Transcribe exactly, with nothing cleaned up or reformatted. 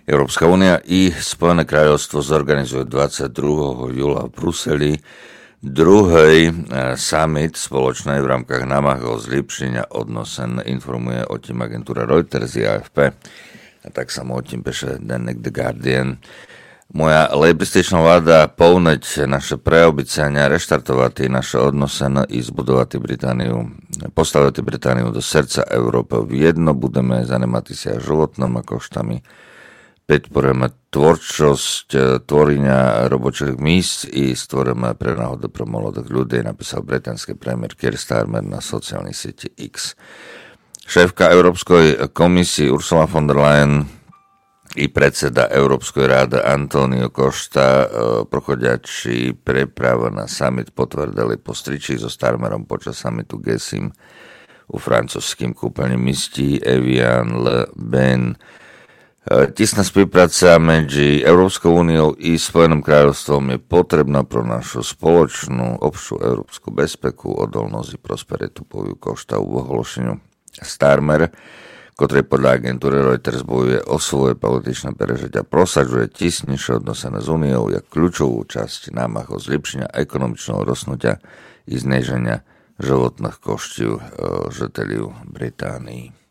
Európska únia i Spojené kráľovstvo zorganizujú dvadsiateho druhého júla v Bruseli druhý summit spoločnej v rámkach námah o zlepšenia odnosen, informuje o tým agentúra Reuters i á ef pé. A tak samo o tým píše denník The Guardian. Moja lejbistečná vláda pouneť naše preobycania, reštartovať naše odnosen i zbudovať Britániu, postaviti Britániu do srdca Európy. Jedno budeme zanemati sa životnými koštami, podporujeme tvorčosť tvorenia robočích míst i stvorujeme pre náhodu pro mladých ľudí, napísal británsky premiér Keir Starmer na sociálnej sieti X. Šéfka Európskej komisie Ursula von der Leyen i predseda Európskej rády Antonio Costa, prochodiači prepravu na summit, potvrdili po striči so Starmerom počas summitu G osem u francúzským kúpeľným místí Evian Le Ben. Tisná spolupráca medzi Európskou úniou i Spojeným kráľovstvom je potrebná pro našu spoločnú obšu európsku bezpeku, odolnosť i prosperitu, povie Costa v ohlášeniu. Starmer, ktorý podľa agentúry Reuters bojuje o svoje političné prežitia, prosaďuje tisnejšie odnosene s úniou jak kľúčovú časť námah o zlepšenia ekonomičného rostnutia i zniženia životných koštів žiteľov Británii.